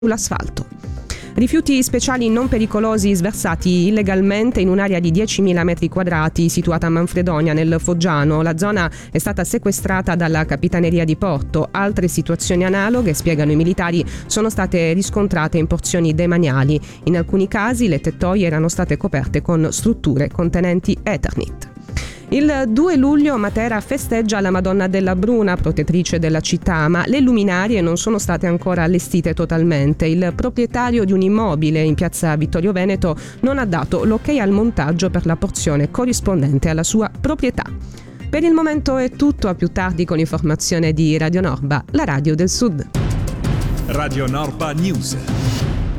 sull'asfalto. Rifiuti speciali non pericolosi sversati illegalmente in un'area di 10.000 metri quadrati situata a Manfredonia nel Foggiano. La zona è stata sequestrata dalla Capitaneria di Porto. Altre situazioni analoghe, spiegano i militari, sono state riscontrate in porzioni demaniali. In alcuni casi le tettoie erano state coperte con strutture contenenti Eternit. Il 2 luglio Matera festeggia la Madonna della Bruna, protettrice della città, ma le luminarie non sono state ancora allestite totalmente. Il proprietario di un immobile in piazza Vittorio Veneto non ha dato l'ok al montaggio per la porzione corrispondente alla sua proprietà. Per il momento è tutto, a più tardi con l'informazione di Radio Norba, la radio del Sud. Radio Norba News.